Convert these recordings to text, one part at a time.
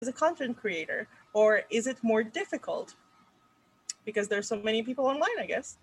a content creator, or is it more difficult because there's so many people online, I guess?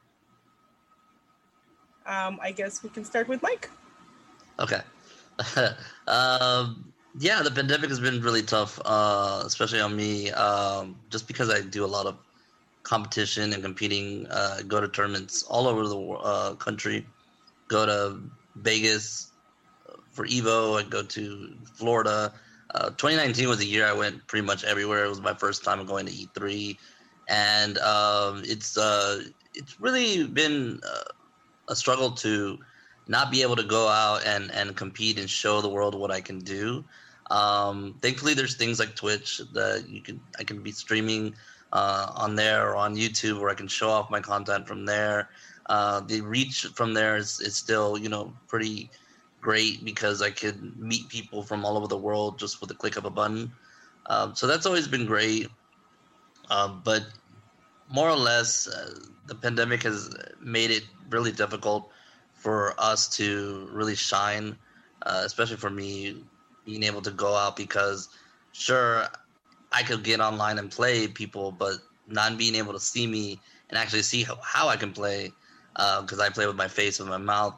I guess we can start with Mike. Okay. Yeah, the pandemic has been really tough, especially on me, just because I do a lot of competition and competing. Go to tournaments all over the country. Go to Vegas for Evo. I go to Florida. 2019 was a year I went pretty much everywhere. It was my first time going to E3, and it's really been a struggle to not be able to go out and compete and show the world what I can do. Thankfully, there's things like Twitch that I can be streaming on there or on YouTube, where I can show off my content from there. The reach from there is still pretty great because I could meet people from all over the world just with a click of a button. So that's always been great. But more or less, the pandemic has made it really difficult for us to really shine, especially for me being able to go out, because sure, I could get online and play people, but not being able to see me and actually see how I can play, because I play with my face and my mouth.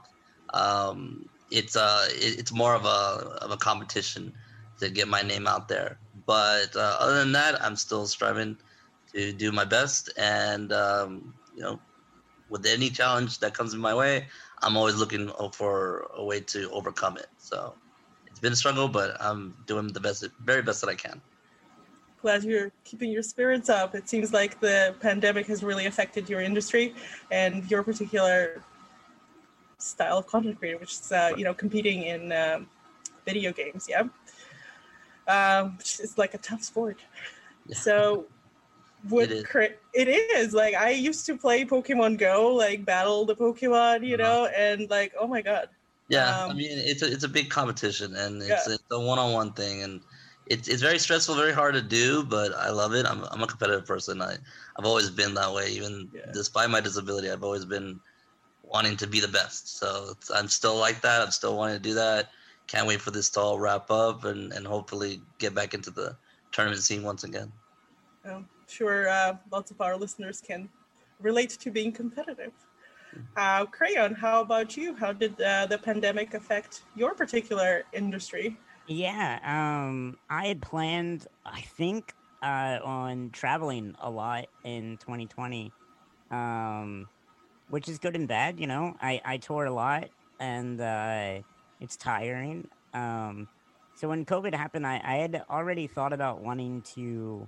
It's more of a competition to get my name out there. But other than that, I'm still striving to do my best, and with any challenge that comes in my way, I'm always looking for a way to overcome it. So it's been a struggle, but I'm doing the very best that I can. Glad you're keeping your spirits up. It seems like the pandemic has really affected your industry and your particular style of content creator, which is competing in video games. Yeah, which is like a tough sport. Yeah. So it is like, I used to play Pokemon Go, like battle the Pokemon, and like, oh my god. Yeah, I mean, it's a big competition, and it's a one-on-one thing, and it's very stressful, very hard to do, but I love it. I'm a competitive person. I've always been that way, even despite my disability. I've always been wanting to be the best. So I'm still like that. I'm still wanting to do that. Can't wait for this to all wrap up and hopefully get back into the tournament scene once again. I'm sure lots of our listeners can relate to being competitive. Crayon, how about you? How did the pandemic affect your particular industry? Yeah, I had planned, I think, on traveling a lot in 2020, which is good and bad, I tour a lot, and it's tiring. So when COVID happened, I had already thought about wanting to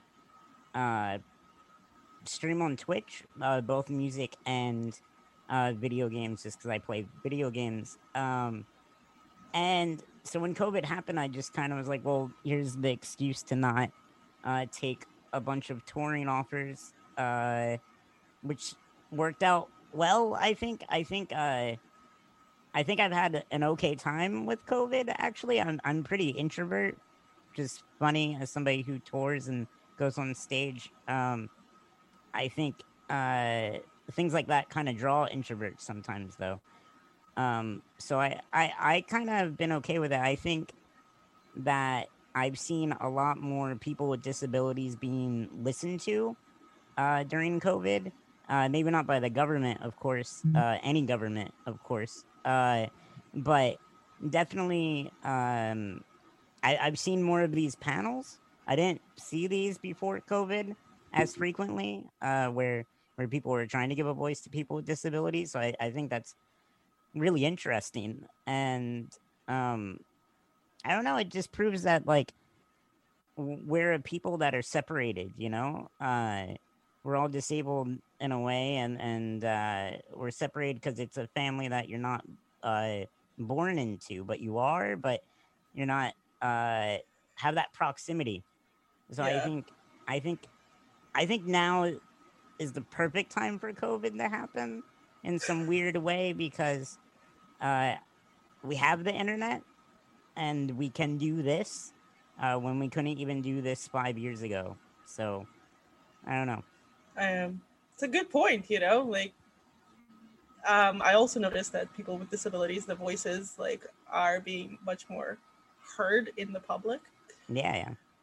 stream on Twitch, both music and video games, just because I play video games. And so when COVID happened, I just kind of was like, well, here's the excuse to not take a bunch of touring offers, which worked out well. I think I've had an okay time with COVID. Actually, I'm pretty introvert, which is funny as somebody who tours and goes on stage. I think things like that kind of draw introverts sometimes, though. So I kind of been okay with it. I think that I've seen a lot more people with disabilities being listened to during COVID. Maybe not by the government, of course, any government, of course. But definitely, I've seen more of these panels. I didn't see these before COVID as frequently, where people were trying to give a voice to people with disabilities. So I think that's really interesting. And I don't know, it just proves that, like, we're a people that are separated, we're all disabled in a way, and we're separated because it's a family that you're not born into, but you are, but you're not have that proximity. So yeah. I think now is the perfect time for COVID to happen in some weird way, because we have the internet and we can do this when we couldn't even do this 5 years ago. So I don't know. It's a good point, like I also noticed that people with disabilities, the voices, like, are being much more heard in the public. Yeah.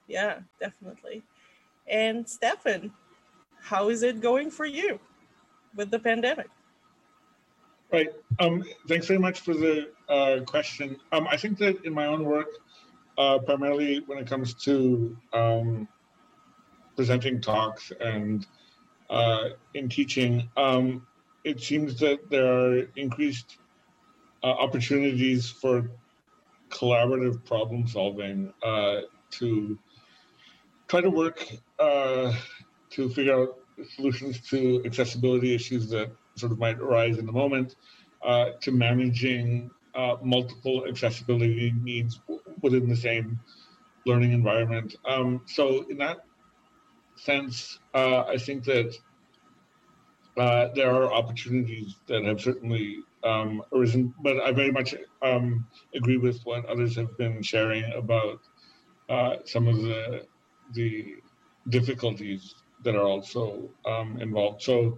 Yeah, definitely. And Stefan, how is it going for you with the pandemic? Right. Thanks very much for the question. I think that in my own work, primarily when it comes to presenting talks and in teaching, it seems that there are increased opportunities for collaborative problem solving to try to work to figure out solutions to accessibility issues that sort of might arise in the moment, to managing multiple accessibility needs within the same learning environment. So in that sense, I think that there are opportunities that have certainly arisen, but I very much agree with what others have been sharing about some of the difficulties that are also involved. So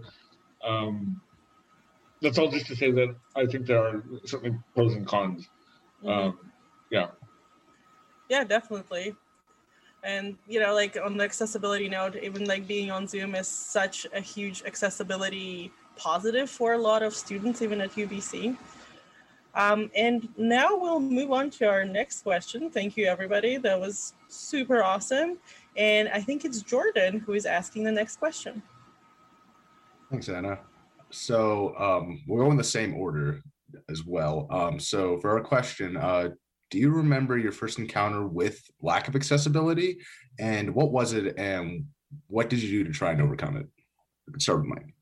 that's all just to say that I think there are certainly pros and cons. Yeah. Yeah, definitely. And, you know, like on the accessibility note, even like being on Zoom is such a huge accessibility positive for a lot of students, even at UBC. And now we'll move on to our next question. Thank you, everybody. That was super awesome. And I think it's Jordan who is asking the next question. Thanks, Anna. So we'll go in the same order as well. So for our question, do you remember your first encounter with lack of accessibility, and what was it, and what did you do to try and overcome it? Start with Mike.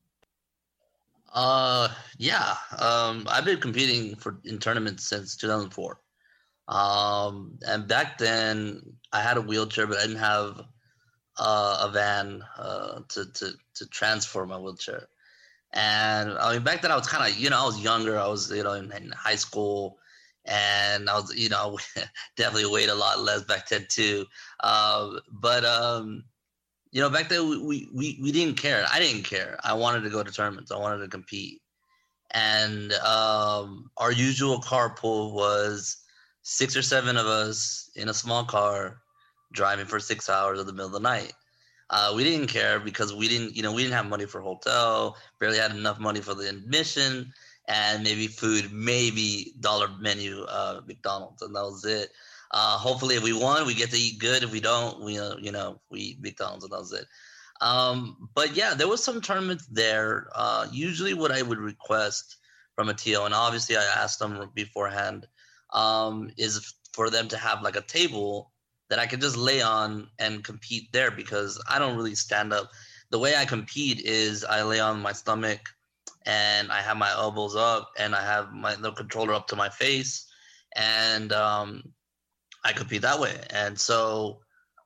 Yeah. I've been competing in tournaments since 2004. And back then I had a wheelchair, but I didn't have a van to transfer my wheelchair. And I mean, back then I was kind of, I was younger. I was, in high school, and I was, definitely weighed a lot less back then too. But back then we didn't care. I didn't care. I wanted to go to tournaments. I wanted to compete. And our usual carpool was 6 or 7 of us in a small car driving for 6 hours in the middle of the night. We didn't care because we didn't have money for hotel, barely had enough money for the admission, and maybe food, maybe dollar menu McDonald's, and that was it. Hopefully if we won, we get to eat good. If we don't, we eat McDonald's, and that was it. But yeah, there was some tournaments there. Usually what I would request from a TO, and obviously I asked them beforehand, is for them to have like a table that I could just lay on and compete there, because I don't really stand up. The way I compete is I lay on my stomach and I have my elbows up and I have the controller up to my face, and I compete that way. And so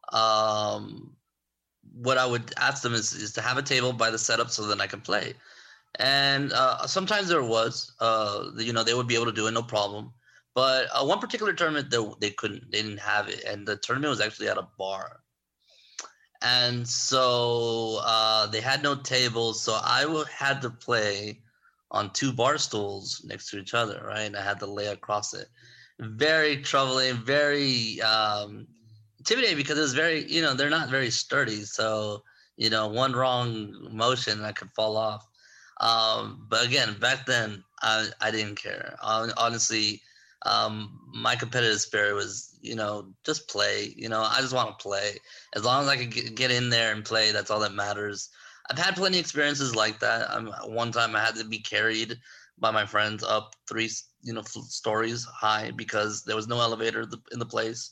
what I would ask them is to have a table by the setup so then I can play. And sometimes there was, they would be able to do it, no problem. But one particular tournament, they didn't have it. And the tournament was actually at a bar. And so they had no tables. So I had to play on 2 bar stools next to each other, right? And I had to lay across it. Very troubling, very intimidating, because it was very, they're not very sturdy. So, one wrong motion and I could fall off. But again, back then, I didn't care. Honestly, my competitive spirit was, just play. I just want to play. As long as I could get in there and play, that's all that matters. I've had plenty of experiences like that. One time I had to be carried by my friends up 3, stories high because there was no elevator in the place.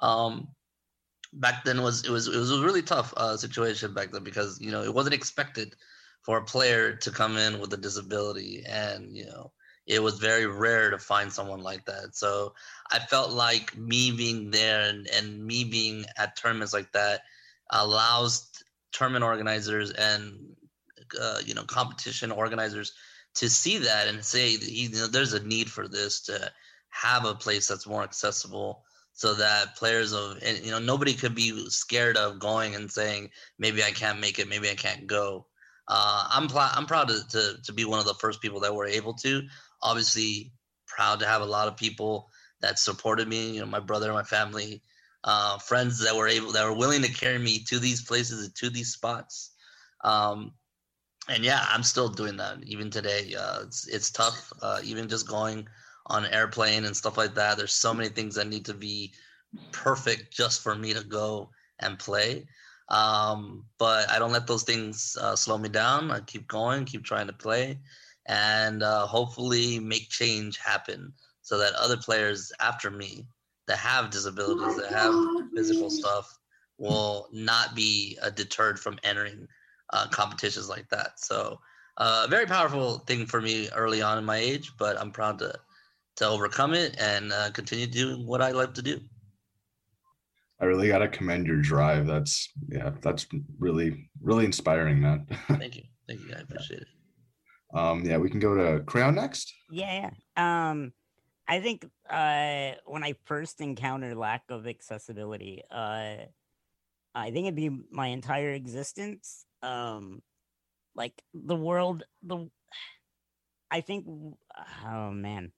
Back then it was a really tough situation back then, because it wasn't expected for a player to come in with a disability, and it was very rare to find someone like that. So I felt like me being there and me being at tournaments like that allows tournament organizers and competition organizers to see that and say, there's a need for this, to have a place that's more accessible, so that players nobody could be scared of going and saying, maybe I can't make it, maybe I can't go. I'm proud to be one of the first people that were able to. Obviously, proud to have a lot of people that supported me. My brother, my family, friends that were willing to carry me to these places and to these spots. And yeah, I'm still doing that even today. It's tough, even just going on an airplane and stuff like that. There's so many things that need to be perfect just for me to go and play. But I don't let those things slow me down. I keep going, keep trying to play, and hopefully make change happen so that other players after me that have disabilities, that have physical stuff, will not be deterred from entering competitions like that. So a very powerful thing for me early on in my age, but I'm proud to overcome it and continue doing what I love to do. I really got to commend your drive. That's really, really inspiring, man. Thank you. I appreciate it. Yeah, we can go to Crayon next. Yeah. I think when I first encountered lack of accessibility, I think it'd be my entire existence. Like the world, I think, oh man,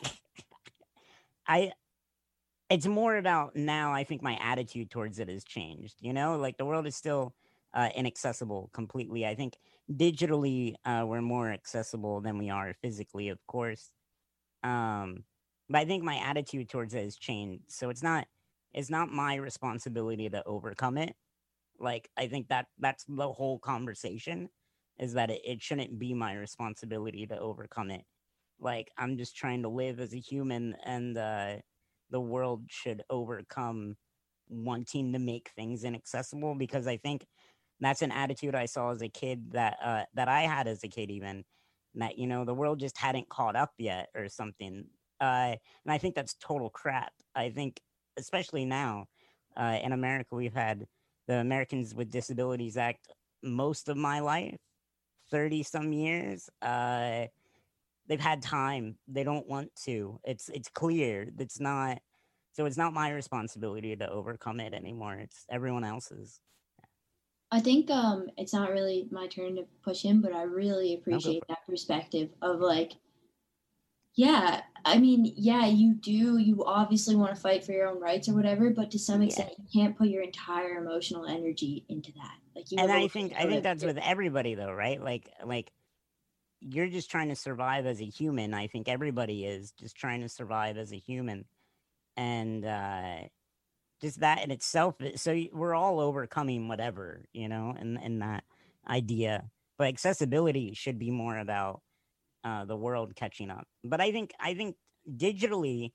it's more about now. I think my attitude towards it has changed. Like the world is still inaccessible completely. I think digitally we're more accessible than we are physically, of course. But I think my attitude towards it has changed. So it's not my responsibility to overcome it. Like I think that's the whole conversation, is that it shouldn't be my responsibility to overcome it. Like I'm just trying to live as a human, and the world should overcome wanting to make things inaccessible, because I think that's an attitude I saw as a kid that I had as a kid, even that, the world just hadn't caught up yet or something. And I think that's total crap. I think, especially now in America, we've had the Americans with Disabilities Act most of my life, 30 some years. They've had time. They don't want to. It's clear. It's not my responsibility to overcome it anymore. It's everyone else's. I think it's not really my turn to push in, but I really appreciate that perspective of like, yeah, I mean, yeah, you obviously want to fight for your own rights or whatever, but to some extent you can't put your entire emotional energy into that. Like, and I think that's with everybody though, right? Like you're just trying to survive as a human. I think everybody is just trying to survive as a human. And just that in itself, so we're all overcoming whatever, and that idea. But accessibility should be more about the world catching up. But I think digitally,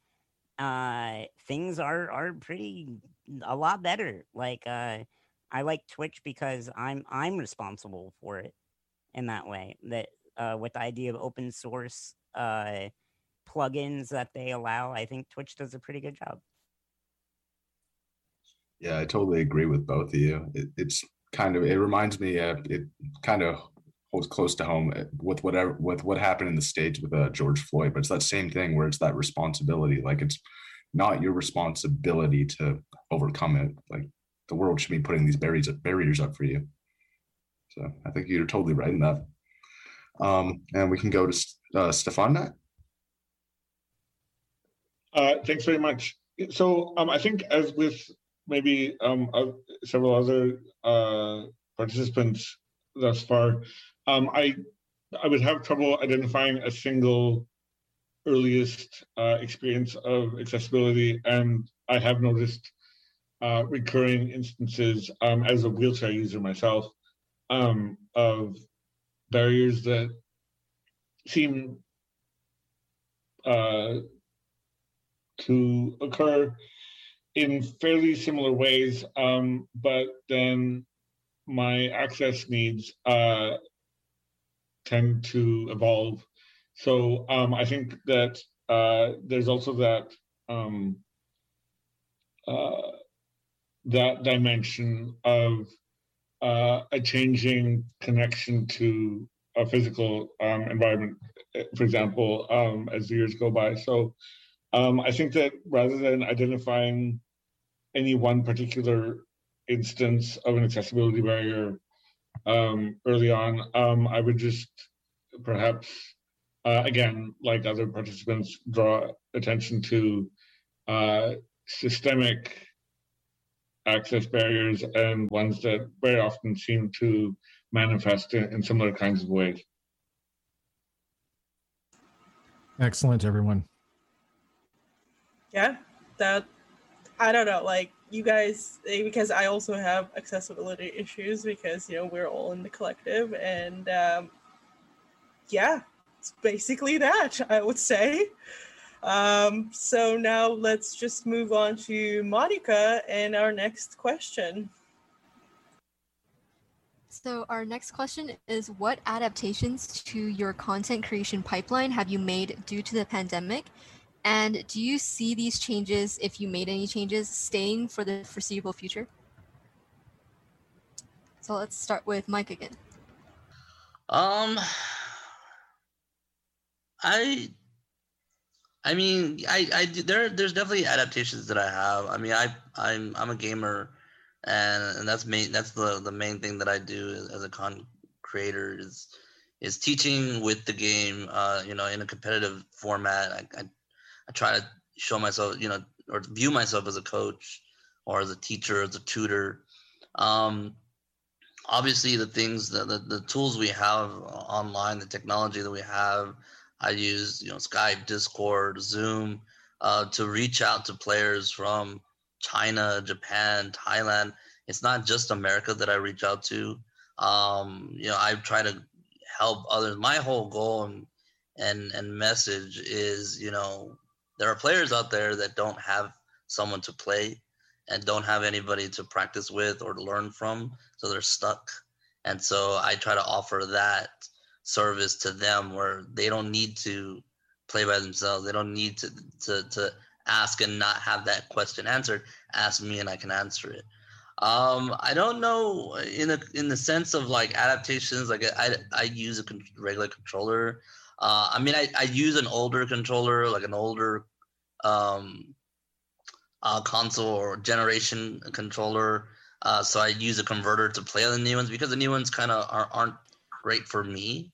things are a lot better. Like I like Twitch because I'm responsible for it in that way. That with the idea of open source plugins that they allow, I think Twitch does a pretty good job. Yeah, I totally agree with both of you. It reminds me, it kind of holds close to home with what happened in the States with George Floyd, but it's that same thing where it's that responsibility. Like it's not your responsibility to overcome it. Like the world should be putting these barriers up for you. So I think you're totally right in that. And we can go to Stefan now. Thanks very much. So I think, as with maybe several other participants thus far, I would have trouble identifying a single earliest experience of accessibility, and I have noticed recurring instances as a wheelchair user myself of barriers that seem to occur in fairly similar ways, but then my access needs tend to evolve. So I think that there's also that that dimension of a changing connection to a physical environment, for example, as the years go by. So I think that rather than identifying any one particular instance of an accessibility barrier early on, I would just perhaps, again, like other participants, draw attention to systemic access barriers and ones that very often seem to manifest in similar kinds of ways. Excellent, everyone. Yeah, that I don't know, like you guys, because I also have accessibility issues because we're all in the collective, and yeah, it's basically that I would say. So now let's just move on to Monica and our next question. So our next question is, what adaptations to your content creation pipeline have you made due to the pandemic? And do you see these changes, if you made any changes, staying for the foreseeable future? So let's start with Mike again. I mean, there's definitely adaptations that I have. I mean, I'm a gamer, and that's the main thing that I do as a content creator is teaching with the game. In a competitive format. I try to show myself, or view myself as a coach or as a teacher, as a tutor. Obviously, the tools we have online, the technology that we have, I use, Skype, Discord, Zoom, to reach out to players from China, Japan, Thailand. It's not just America that I reach out to. I try to help others. My whole goal and message is, there are players out there that don't have someone to play and don't have anybody to practice with or to learn from, so they're stuck. And so I try to offer that service to them where they don't need to play by themselves. They don't need to ask and not have that question answered. Ask me and I can answer it. I don't know in the sense of like adaptations. Like I use a regular controller. I mean, I use an older controller, like an older console or generation controller. So I use a converter to play the new ones because the new ones kind of aren't great for me.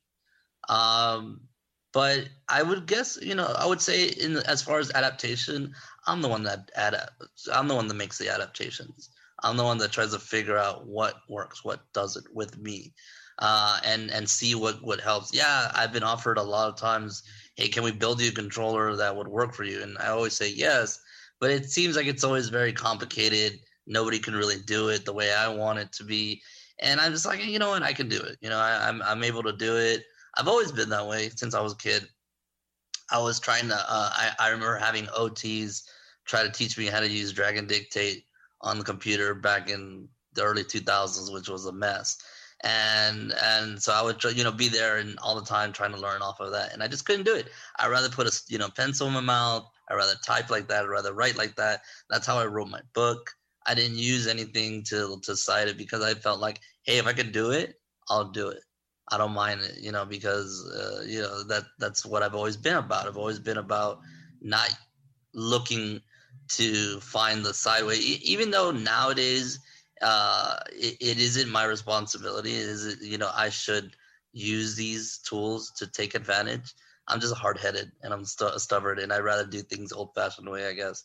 But I would guess, I would say as far as adaptation, I'm the one that makes the adaptations. I'm the one that tries to figure out what works, what doesn't with me, and see what helps. Yeah, I've been offered a lot of times, hey, can we build you a controller that would work for you? And I always say yes, but it seems like it's always very complicated. Nobody can really do it the way I want it to be. And I'm just like, you know what, I can do it. I'm able to do it. I've always been that way since I was a kid. I was trying to, I remember having OTs try to teach me how to use Dragon Dictate on the computer back in the early 2000s, which was a mess. And so I would, be there and all the time trying to learn off of that. And I just couldn't do it. I'd rather put a, pencil in my mouth. I'd rather type like that. I'd rather write like that. That's how I wrote my book. I didn't use anything to cite it because I felt like, hey, if I could do it, I'll do it. I don't mind it, because, that's what I've always been about. I've always been about not looking to find the side way, even though nowadays it isn't my responsibility. It is, I should use these tools to take advantage. I'm just hard-headed and I'm stubborn, and I'd rather do things old-fashioned way, I guess.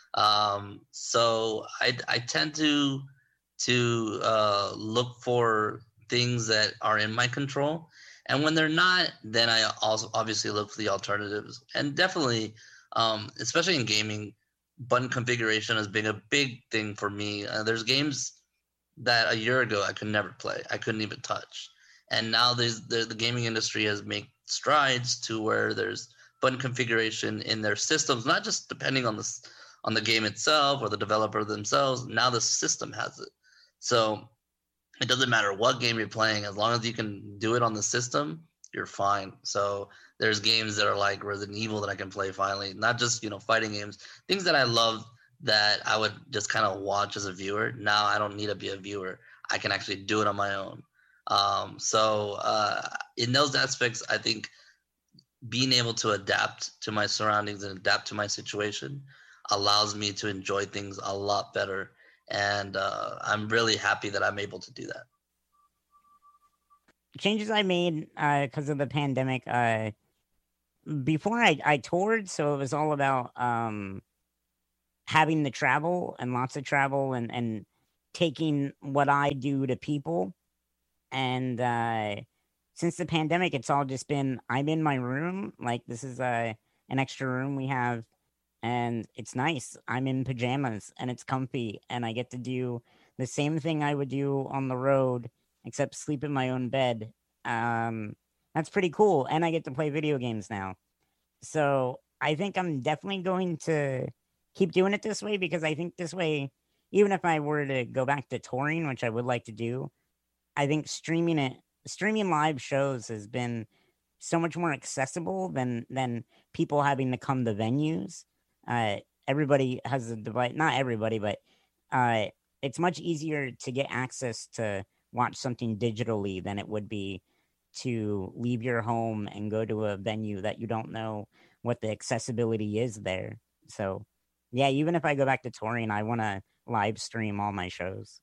So I tend to look for things that are in my control, and when they're not, then I also obviously look for the alternatives. And definitely, especially in gaming, button configuration has been a big thing for me. There's games that a year ago I could never play. I couldn't even touch. And now the gaming industry has made strides to where there's button configuration in their systems, not just depending on the game itself or the developer themselves. Now the system has it. So it doesn't matter what game you're playing, as long as you can do it on the system, you're fine. So there's games that are like Resident Evil that I can play finally, not just, fighting games, things that I love that I would just kind of watch as a viewer. Now I don't need to be a viewer. I can actually do it on my own. So in those aspects, I think being able to adapt to my surroundings and adapt to my situation allows me to enjoy things a lot better. And I'm really happy that I'm able to do that. Changes I made because of the pandemic. Before I toured, so it was all about having the travel and lots of travel and taking what I do to people. And since the pandemic, it's all just been, I'm in my room. Like, this is an extra room we have, and it's nice. I'm in pajamas and it's comfy, and I get to do the same thing I would do on the road, except sleep in my own bed. That's pretty cool. And I get to play video games now. So I think I'm definitely going to keep doing it this way, because I think this way, even if I were to go back to touring, which I would like to do, I think streaming live shows has been so much more accessible than people having to come to venues. Everybody has a device, not everybody, but it's much easier to get access to watch something digitally than it would be to leave your home and go to a venue that you don't know what the accessibility is there. So yeah, even if I go back to touring, I want to live stream all my shows.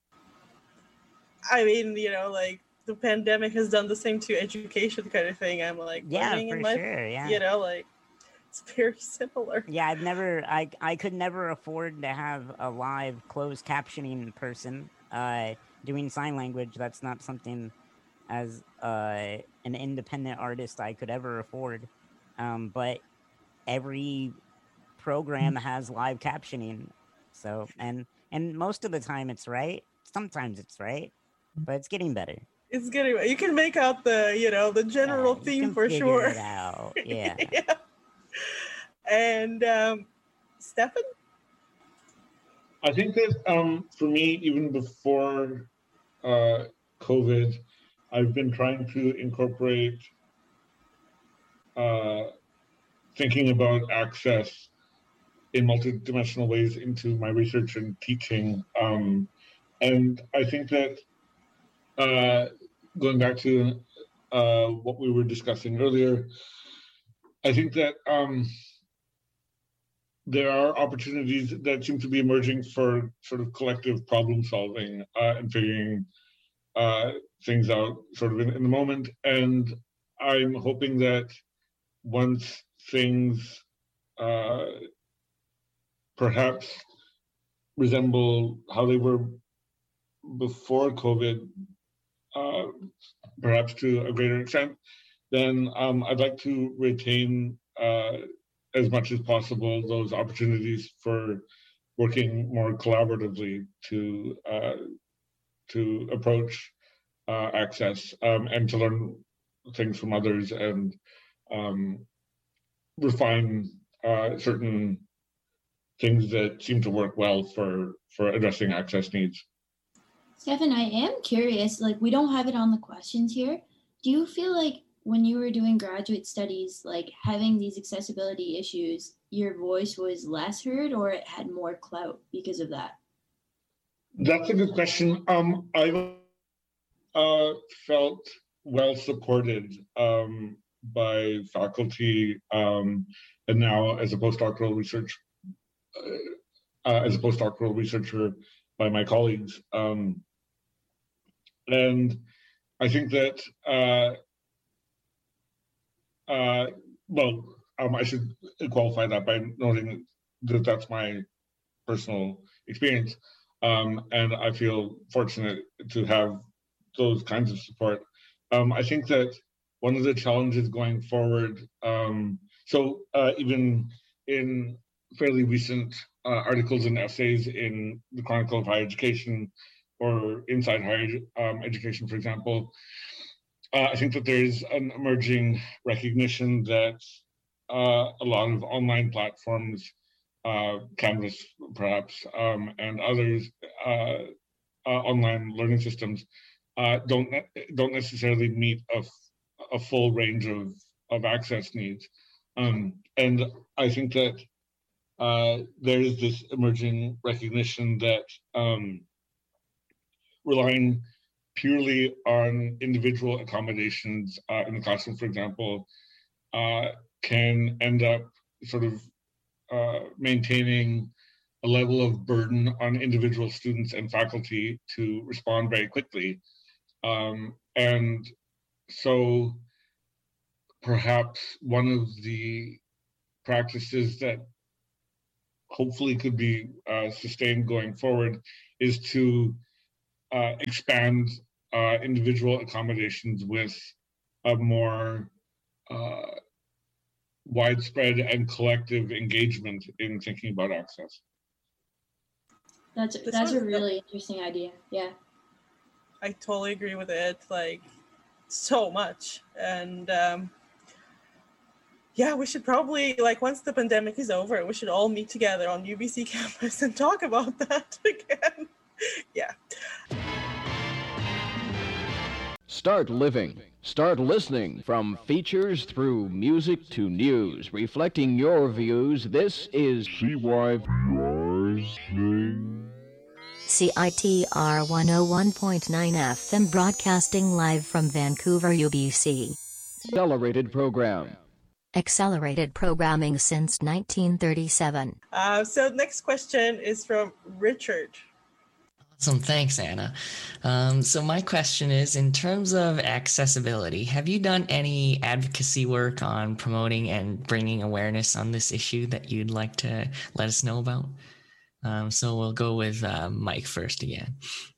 I mean, like the pandemic has done the same to education kind of thing. I'm like, learning in my, sure, yeah. Like it's very similar. Yeah, I could never afford to have a live closed captioning person doing sign language. That's not something as an independent artist I could ever afford. But every program has live captioning. So, and most of the time it's right. Sometimes it's right, but it's getting better. It's getting, you can make out the, the general theme for sure. It out. Yeah. Yeah. And Stefan? I think that for me, even before COVID, I've been trying to incorporate thinking about access in multidimensional ways into my research and teaching. And I think that going back to what we were discussing earlier, I think that there are opportunities that seem to be emerging for sort of collective problem solving and figuring things out sort of in the moment. And I'm hoping that once things perhaps resemble how they were before COVID, perhaps to a greater extent, then I'd like to retain as much as possible those opportunities for working more collaboratively to approach access and to learn things from others and refine certain things that seem to work well for addressing access needs. Stefan, I am curious, like we don't have it on the questions here. Do you feel like when you were doing graduate studies, like having these accessibility issues, your voice was less heard or it had more clout because of that? That's a good question. I've felt well supported by faculty and now as a postdoctoral researcher by my colleagues. And I think that, I should qualify that by noting that that's my personal experience. And I feel fortunate to have those kinds of support. I think that one of the challenges going forward, even in fairly recent articles and essays in the Chronicle of Higher Education or Inside Higher Education, for example, I think that there's an emerging recognition that a lot of online platforms, Canvas perhaps, and others, online learning systems, don't necessarily meet a full range of access needs. And I think that there is this emerging recognition that relying purely on individual accommodations in the classroom, for example, can end up sort of maintaining a level of burden on individual students and faculty to respond very quickly. And so perhaps one of the practices that hopefully could be sustained going forward is to expand individual accommodations with a more widespread and collective engagement in thinking about access. That's a really interesting idea. Yeah. I totally agree with it, like, so much. And yeah, we should probably, like, once the pandemic is over, we should all meet together on UBC campus and talk about that again. Yeah. Start living. Start listening. From features through music to news, reflecting your views. This is CYPR's thing. CITR 101.9 FM broadcasting live from Vancouver, UBC. Accelerated program. Accelerated programming since 1937. So next question is from Richard. Awesome. Thanks, Anna. So my question is, in terms of accessibility, have you done any advocacy work on promoting and bringing awareness on this issue that you'd like to let us know about? So we'll go with Mike first again.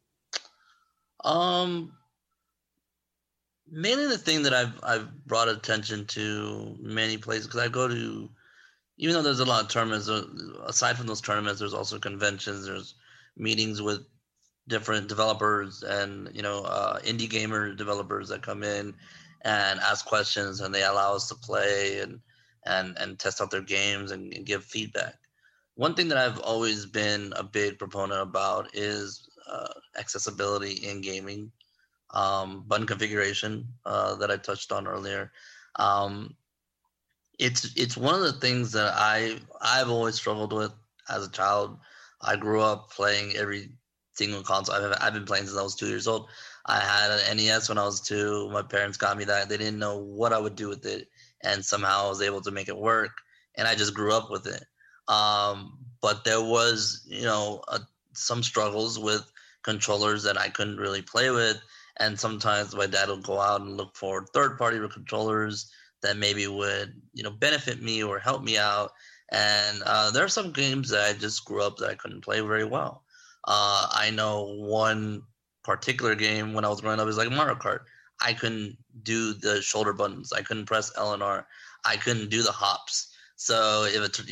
Mainly the thing that I've brought attention to many places, because I go to, even though there's a lot of tournaments, aside from those tournaments, there's also conventions, there's meetings with different developers and, indie gamer developers that come in and ask questions, and they allow us to play and test out their games and give feedback. One thing that I've always been a big proponent about is accessibility in gaming, button configuration that I touched on earlier. It's one of the things that I've always struggled with as a child. I grew up playing every single console. I've been playing since I was 2 years old. I had an NES when I was 2. My parents got me that. They didn't know what I would do with it, and somehow I was able to make it work, and I just grew up with it. But there was, some struggles with controllers that I couldn't really play with. And sometimes my dad would go out and look for third-party controllers that maybe would, benefit me or help me out. And there are some games that I just grew up that I couldn't play very well. I know one particular game when I was growing up is like Mario Kart. I couldn't do the shoulder buttons. I couldn't press L and R. I couldn't do the hops. So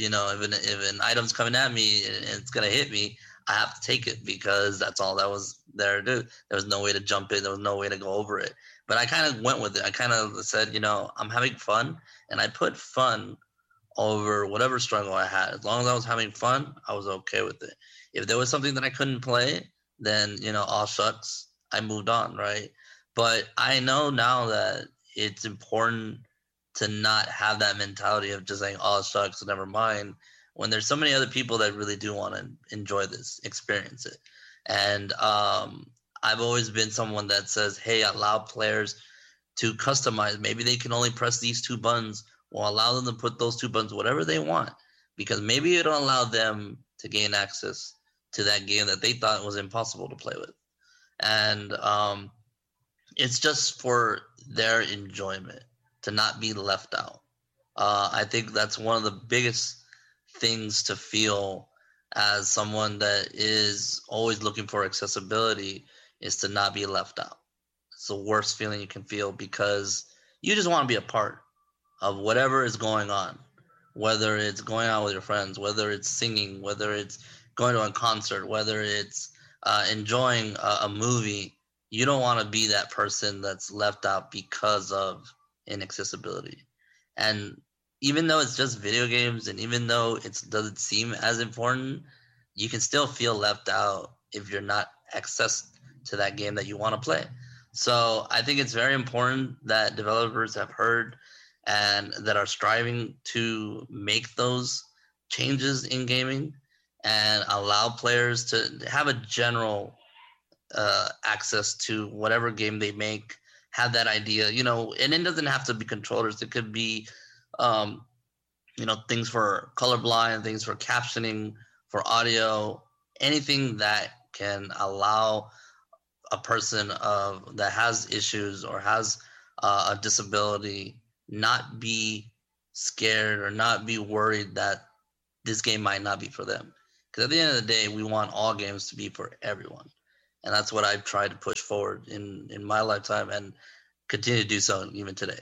if an item's coming at me and it's gonna hit me, I have to take it because that's all that was there to do. There was no way to jump in. There was no way to go over it. But I kind of went with it. I kind of said, I'm having fun, and I put fun over whatever struggle I had. As long as I was having fun, I was okay with it. If there was something that I couldn't play, then all shucks, I moved on, right? But I know now that it's important to not have that mentality of just saying, oh, shucks, never mind, when there's so many other people that really do want to enjoy this, experience it. And I've always been someone that says, hey, allow players to customize. Maybe they can only press these 2 buttons, or allow them to put those 2 buttons, whatever they want, because maybe it'll allow them to gain access to that game that they thought was impossible to play with. And it's just for their enjoyment, to not be left out. I think that's one of the biggest things to feel as someone that is always looking for accessibility, is to not be left out. It's the worst feeling you can feel, because you just want to be a part of whatever is going on, whether it's going out with your friends, whether it's singing, whether it's going to a concert, whether it's enjoying a movie. You don't want to be that person that's left out because of inaccessibility. And even though it's just video games, and even though it doesn't seem as important, you can still feel left out if you're not accessed to that game that you want to play. So I think it's very important that developers have heard and that are striving to make those changes in gaming and allow players to have a general access to whatever game they make, have that idea, and it doesn't have to be controllers. It could be, things for colorblind, things for captioning, for audio, anything that can allow a person that has issues or has a disability not be scared or not be worried that this game might not be for them. Because at the end of the day, we want all games to be for everyone, and that's what I've tried to push forward in my lifetime and continue to do so even today.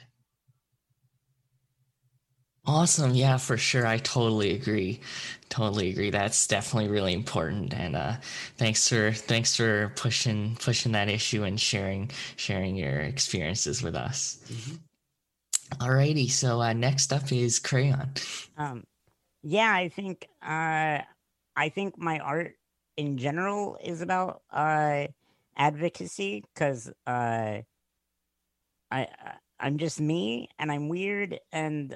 Awesome. Yeah, for sure. I totally agree. Totally agree. That's definitely really important. And thanks for pushing that issue and sharing your experiences with us. Alrighty. So next up is Crayon. Yeah, I think my art in general is about advocacy, because I'm just me, and I'm weird, and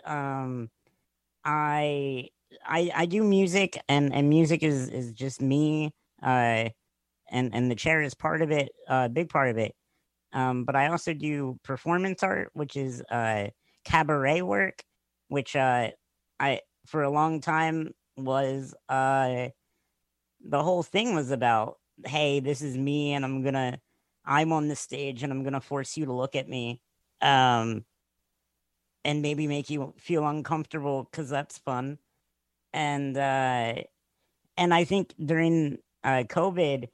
I do music, and music is just me, and the chair is part of it, a big part of it. But I also do performance art, which is cabaret work, which I for a long time was the whole thing was about, hey, this is me, and I'm on the stage, and I'm gonna force you to look at me. And maybe make you feel uncomfortable, because that's fun. And I think during COVID,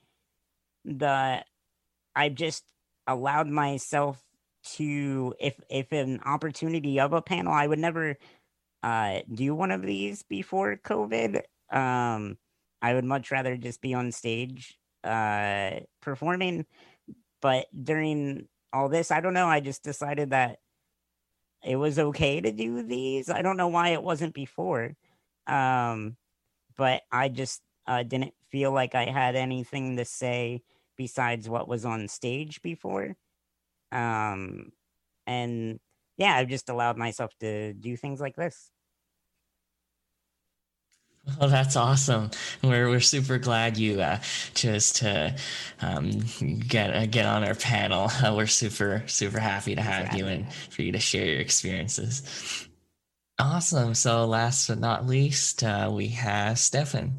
I've just allowed myself to, if an opportunity of a panel, I would never do one of these before COVID. I would much rather just be on stage performing. But during all this, I don't know, I just decided that it was okay to do these. I don't know why it wasn't before. But I just didn't feel like I had anything to say besides what was on stage before. And yeah, I've just allowed myself to do things like this. Oh, that's awesome. We're super glad you chose to get on our panel. We're super happy to have you and for you to share your experiences. Awesome. So last but not least, we have Stefan.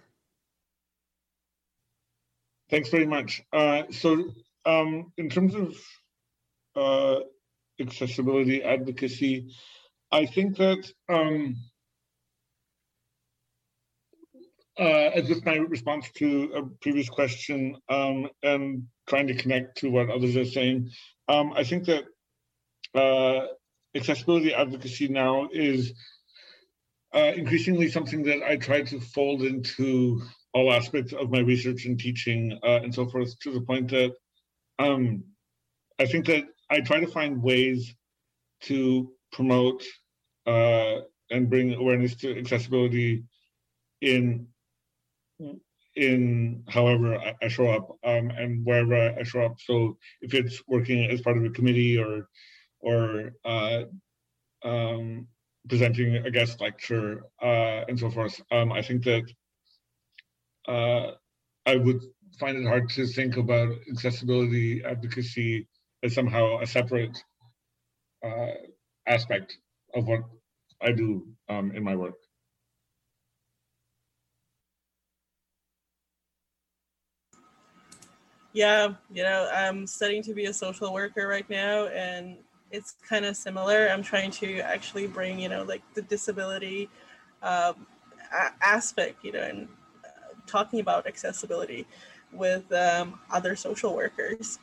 Thanks very much. So in terms of accessibility advocacy, I think that as just my response to a previous question and trying to connect to what others are saying, I think that accessibility advocacy now is increasingly something that I try to fold into all aspects of my research and teaching and so forth, to the point that I think that I try to find ways to promote and bring awareness to accessibility in however I show up and wherever I show up. So if it's working as part of a committee or presenting a guest lecture and so forth, I think that I would find it hard to think about accessibility advocacy as somehow a separate aspect of what I do in my work. Yeah, I'm studying to be a social worker right now, and it's kind of similar. I'm trying to actually bring, like the disability aspect, and talking about accessibility with other social workers.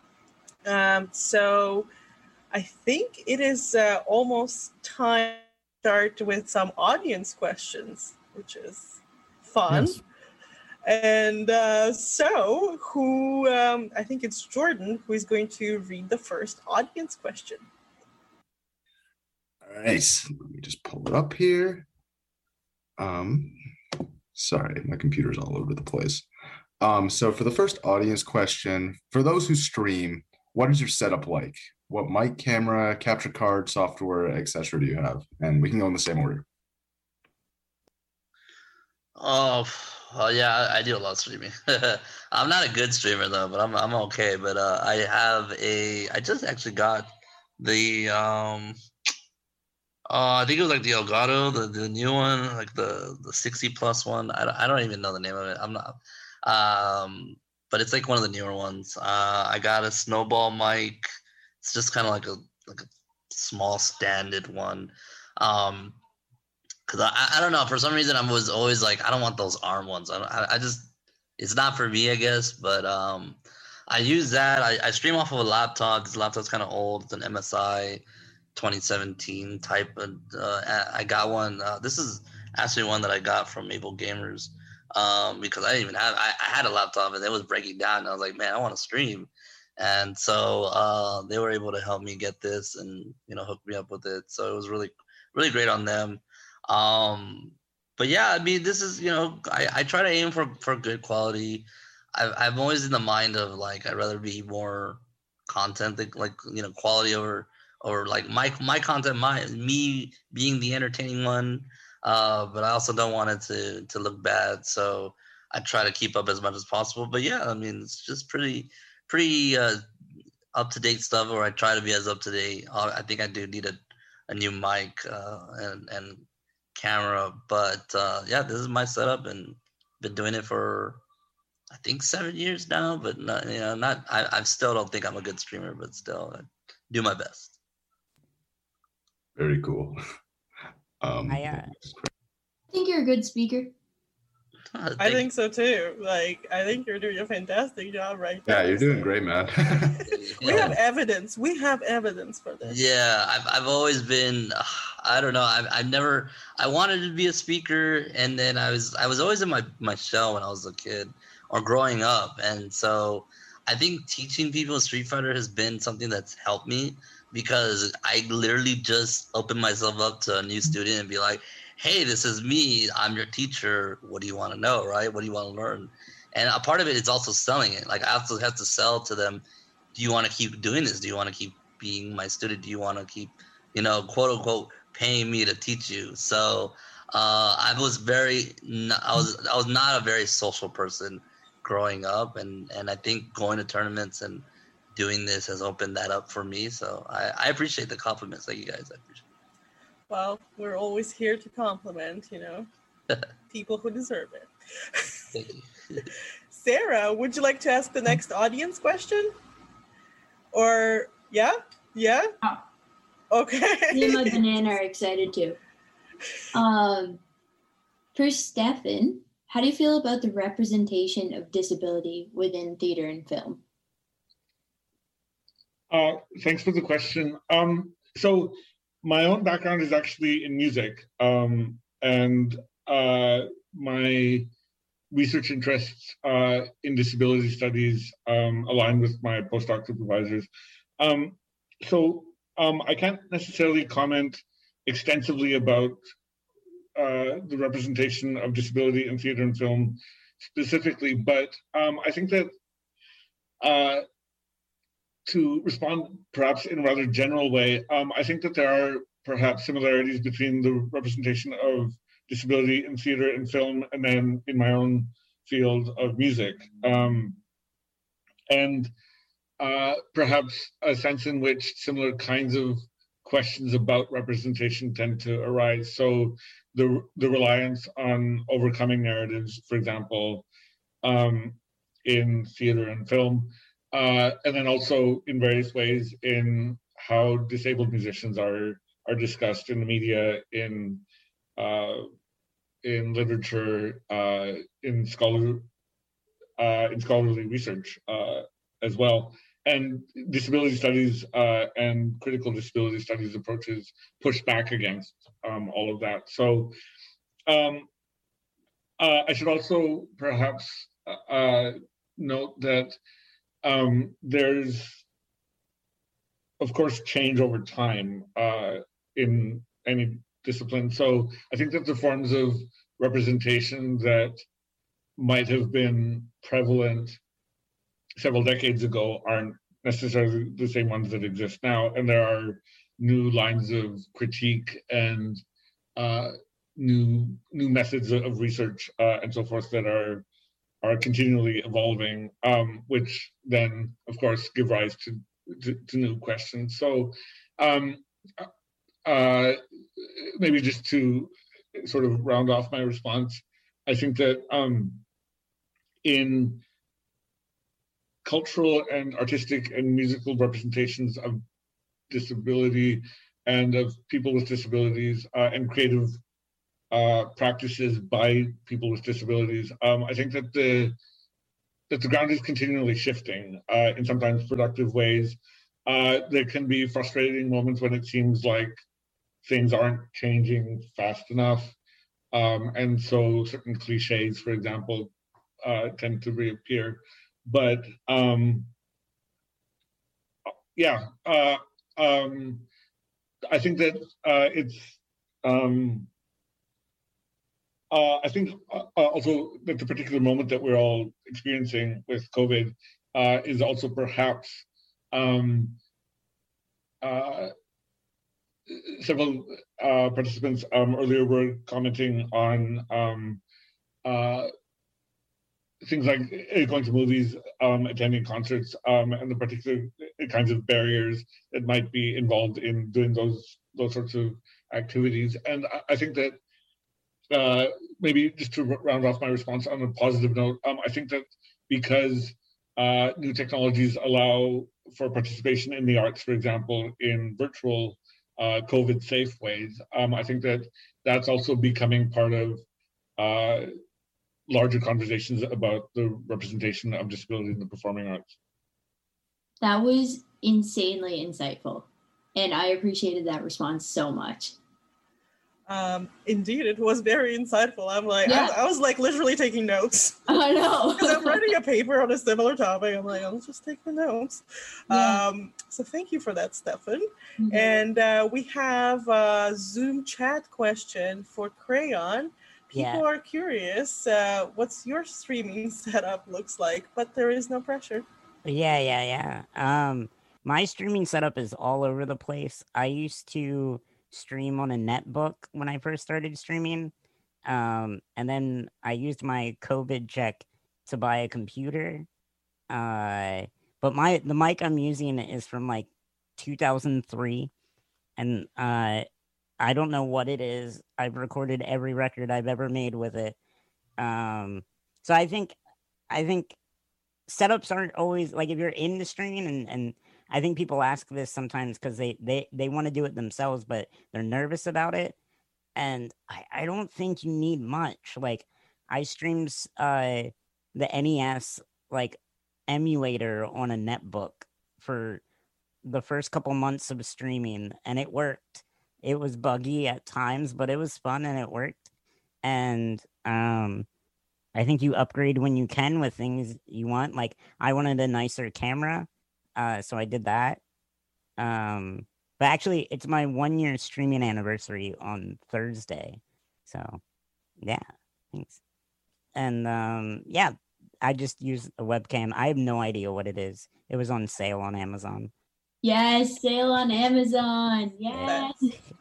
So I think it is almost time to start with some audience questions, which is fun. Yes. And so who, I think it's Jordan, who is going to read the first audience question. All right, so let me just pull it up here. Sorry, my computer's all over the place. So for the first audience question, for those who stream, what is your setup like? What mic, camera, capture card, software, etc. do you have? And we can go in the same order. Yeah, I do a lot of streaming. I'm not a good streamer though, but I'm okay. But I just actually got the I think it was like the Elgato, the new one, like the 60 plus one. I don't even know the name of it. I'm not. But it's like one of the newer ones. I got a Snowball mic. It's just kind of like a small standard one. because I don't know, for some reason I was always like, I don't want those arm ones. I just, it's not for me, I guess. But I use that. I stream off of a laptop. This laptop's kind of old. It's an MSI 2017 type. And I got one. This is actually one that I got from Maple Gamers, because I didn't even have. I had a laptop and it was breaking down. And I was like, man, I want to stream. And so they were able to help me get this and, you know, hook me up with it. So it was really, really great on them. But yeah, I mean, this is, you know, I try to aim for good quality. I'm always in the mind of like, I'd rather be more content, like, you know, quality over like my content, me being the entertaining one. But I also don't want it to look bad. So I try to keep up as much as possible. But yeah, I mean, it's just pretty up-to-date stuff, or I try to be as up-to-date. I think I do need a new mic and camera, but yeah, this is my setup, and been doing it for I think 7 years now. But not, you know, not I still don't think I'm a good streamer, but still I do my best. Very cool. I think you're a good speaker. I think so too. Like, I think you're doing a fantastic job right now. Yeah, you're doing great, man. We have evidence. We have evidence for this. Yeah, I've always been. I don't know. I wanted to be a speaker, and then I was always in my shell when I was a kid or growing up, and so I think teaching people Street Fighter has been something that's helped me, because I literally just open myself up to a new student and be like, hey, this is me. I'm your teacher. What do you want to know, right? What do you want to learn? And a part of it is also selling it. Like, I also have to sell to them. Do you want to keep doing this? Do you want to keep being my student? Do you want to keep, you know, quote unquote, paying me to teach you? So I was not a very social person growing up, and I think going to tournaments and doing this has opened that up for me. So I appreciate the compliments. Thank you guys. I appreciate it. Well, we're always here to compliment, you know, people who deserve it. Thank you. Sarah, would you like to ask the next audience question? Or, yeah? Yeah? Oh. Okay. Me and my banana are excited too. For Stefan, how do you feel about the representation of disability within theater and film? Thanks for the question. So my own background is actually in music, and my research interests in disability studies align with my postdoc supervisors. So I can't necessarily comment extensively about the representation of disability in theater and film specifically, but I think that to respond perhaps in a rather general way, I think that there are perhaps similarities between the representation of disability in theater and film, and then in my own field of music. And perhaps a sense in which similar kinds of questions about representation tend to arise. So the reliance on overcoming narratives, for example, in theater and film, and then also in various ways in how disabled musicians are discussed in the media, in literature, in scholarly research as well. And disability studies and critical disability studies approaches push back against all of that. So I should also perhaps note that there's, of course, change over time in any discipline. So I think that the forms of representation that might have been prevalent several decades ago aren't necessarily the same ones that exist now. And there are new lines of critique and new methods of research and so forth that are continually evolving, which then, of course, give rise to new questions. So maybe just to sort of round off my response, I think that in cultural and artistic and musical representations of disability and of people with disabilities and creative practices by people with disabilities. I think that the ground is continually shifting in sometimes productive ways. There can be frustrating moments when it seems like things aren't changing fast enough. And so certain cliches, for example, tend to reappear. But yeah, I think that it's I think also that the particular moment that we're all experiencing with COVID is also perhaps several participants earlier were commenting on things like going to movies, attending concerts, and the particular kinds of barriers that might be involved in doing those sorts of activities. And I think that maybe just to round off my response on a positive note, I think that because new technologies allow for participation in the arts, for example, in virtual COVID-safe ways, I think that that's also becoming part of larger conversations about the representation of disability in the performing arts. That was insanely insightful, and I appreciated that response so much. Indeed, it was very insightful. I'm like, Yeah. I was like literally taking notes. I know. Because I'm writing a paper on a similar topic. I'm like, I'll just take the notes. Yeah. So thank you for that, Stefan. Mhm. And we have a Zoom chat question for Crayon. People Yeah. are curious what's your streaming setup looks like, but there is no pressure. Yeah. My streaming setup is all over the place. I used to stream on a netbook when I first started streaming. And then I used my COVID check to buy a computer. But the mic I'm using is from like 2003. And I don't know what it is. I've recorded every record I've ever made with it. So I think setups aren't always like, if you're in the streaming, and I think people ask this sometimes because they want to do it themselves, but they're nervous about it. And I don't think you need much. Like, I streamed the NES like emulator on a netbook for the first couple months of streaming, and it worked. It was buggy at times, but it was fun and it worked. And I think you upgrade when you can with things you want. Like, I wanted a nicer camera, so I did that. But actually, it's my 1-year streaming anniversary on Thursday. So, yeah, thanks. And yeah, I just used a webcam. I have no idea what it is. It was on sale on Amazon. Yes, sale on Amazon. Yes.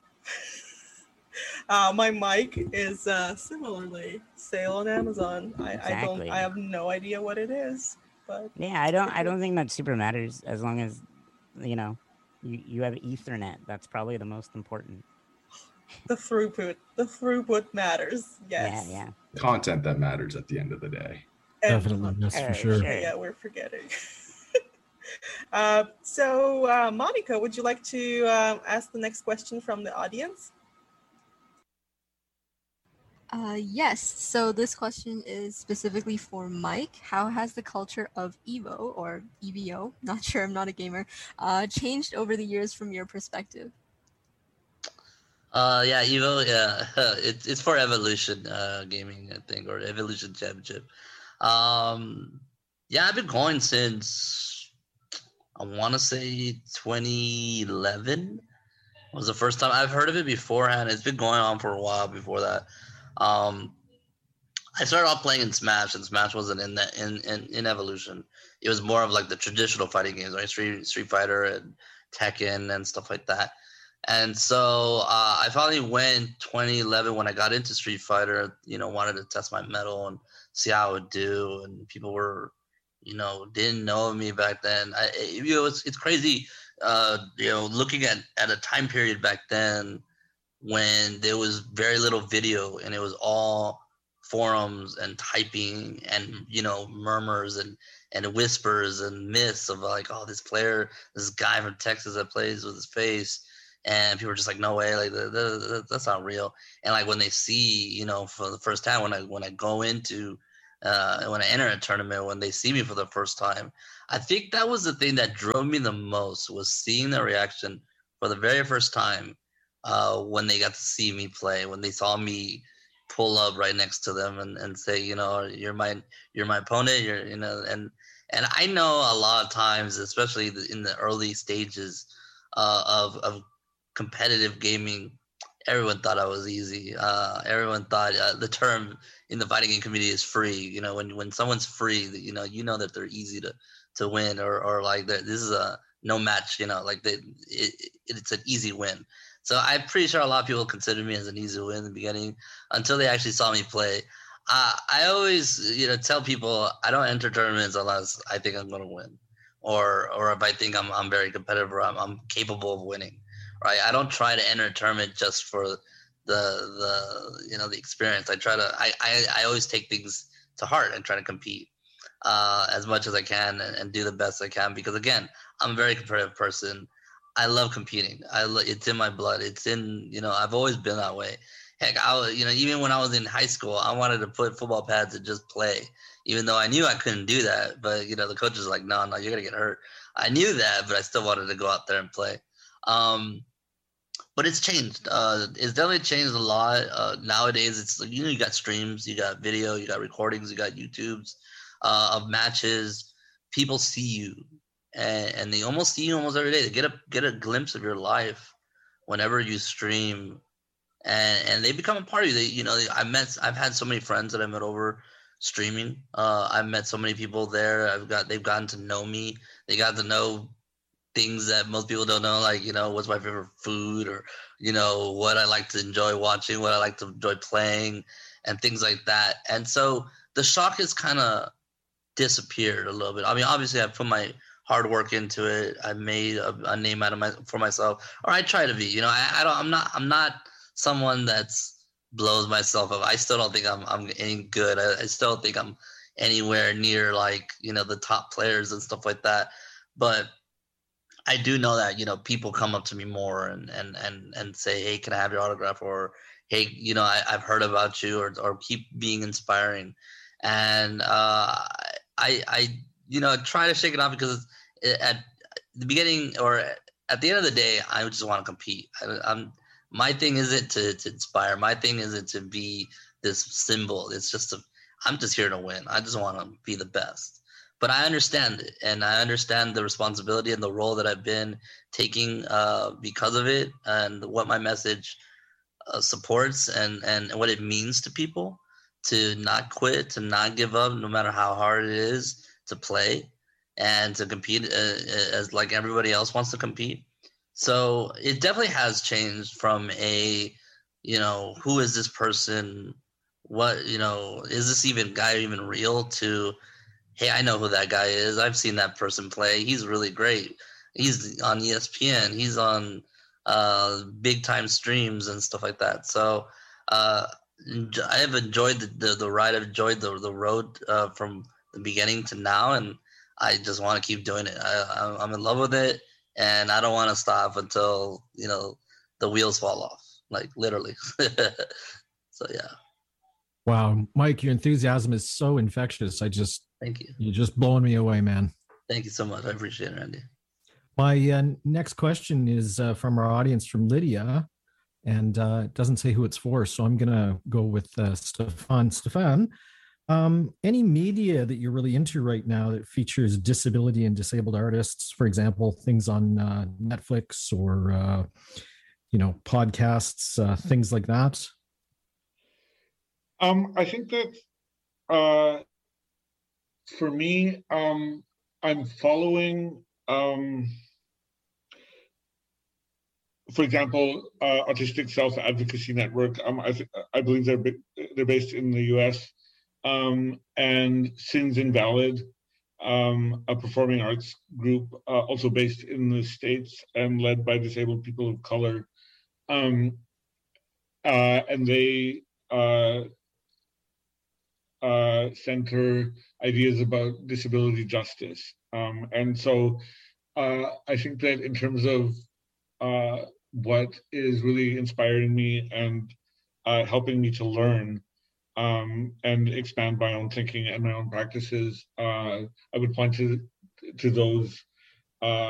My mic is similarly sale on Amazon. Exactly. I have no idea what it is, but Yeah, I don't think that super matters, as long as you have Ethernet. That's probably the most important. the throughput matters. Yes. Yeah. Content that matters at the end of the day. And Definitely, that's for Sure. sure. yeah, we're forgetting. So Monica, would you like to ask the next question from the audience? Yes. So this question is specifically for Mike. How has the culture of Evo, or EVO, not sure, I'm not a gamer, changed over the years from your perspective? Yeah, Evo, yeah, it's for Evolution Gaming, I think, or Evolution Championship. Yeah, I've been going since, I want to say 2011 was the first time. I've heard of it beforehand. It's been going on for a while before that. I started off playing in Smash, and Smash wasn't in Evolution. It was more of like the traditional fighting games, like Street Fighter and Tekken and stuff like that. And so I finally went 2011 when I got into Street Fighter, wanted to test my mettle and see how it would do. And people were, didn't know me back then. It's crazy, looking at a time period back then when there was very little video and it was all forums and typing and, murmurs and whispers and myths of like, oh, this guy from Texas that plays with his face, and people are just like, no way, like that's not real. And like when they see, you know, for the first time, when I go into when I enter a tournament, when they see me for the first time, I think that was the thing that drove me the most, was seeing their reaction for the very first time when they got to see me play, when they saw me pull up right next to them and say, you know, you're my opponent, you know, and I know a lot of times, especially in the early stages of competitive gaming, everyone thought I was easy. Everyone thought the term in the fighting game community is free. You know, when someone's free, you know that they're easy to win, or like this is a no match. You know, like it's an easy win. So I'm pretty sure a lot of people considered me as an easy win in the beginning until they actually saw me play. I always, you know, tell people I don't enter tournaments unless I think I'm going to win, or if I think I'm very competitive or I'm capable of winning. Right? I don't try to enter a tournament just for the you know, the experience. I always take things to heart and try to compete as much as I can and do the best I can, because again, I'm a very competitive person. I love competing. It's in my blood. It's in, you know, I've always been that way. Heck, you know, even when I was in high school, I wanted to put football pads and just play, even though I knew I couldn't do that. But, you know, the coach was like, no, you're going to get hurt. I knew that, but I still wanted to go out there and play. But it's changed. It's definitely changed a lot. Nowadays, it's, you know, you got streams, you got video, you got recordings, you got YouTubes of matches. People see you, and they almost see you almost every day. They get a glimpse of your life whenever you stream, and they become a part of you. You know, I've had so many friends that I met over streaming. I've met so many people there. They've gotten to know me. They got to know things that most people don't know, like, you know, what's my favorite food, or, you know, what I like to enjoy watching, what I like to enjoy playing, and things like that. And so the shock has kind of disappeared a little bit. I mean, obviously I put my hard work into it. I made a name out of for myself, or I try to be, you know, I'm not someone that's blows myself up. I still don't think I'm any good. I still think I'm anywhere near, like, you know, the top players and stuff like that. But I do know that, you know, people come up to me more and say, hey, can I have your autograph? Or, hey, you know, I've heard about you, or keep being inspiring. And I you know, try to shake it off, because at the beginning, or at the end of the day, I just want to compete. My thing isn't to inspire. My thing isn't to be this symbol. It's just I'm just here to win. I just want to be the best. But I understand it, and I understand the responsibility and the role that I've been taking because of it, and what my message supports, and what it means to people, to not quit, to not give up, no matter how hard it is to play and to compete as like everybody else wants to compete. So it definitely has changed from a, you know, who is this person? What, you know, is this guy even real, to, hey, I know who that guy is. I've seen that person play. He's really great. He's on ESPN. He's on big time streams and stuff like that. So I have enjoyed the ride. I've enjoyed the road from the beginning to now, and I just want to keep doing it. I'm in love with it, and I don't want to stop until, you know, the wheels fall off, like literally. So yeah. Wow, Mike, your enthusiasm is so infectious. Thank you. You're just blowing me away, man. Thank you so much. I appreciate it, Randy. My next question is from our audience, from Lydia, and it doesn't say who it's for, so I'm going to go with Stefan. Stefan, any media that you're really into right now that features disability and disabled artists, for example, things on Netflix or, you know, podcasts, things like that? I think that for me, I'm following, for example, Autistic Self Advocacy Network. I believe they're based in the U.S. And Sins Invalid, a performing arts group, also based in the States and led by disabled people of color. And they center ideas about disability justice. And so I think that in terms of what is really inspiring me and helping me to learn and expand my own thinking and my own practices. I would point to those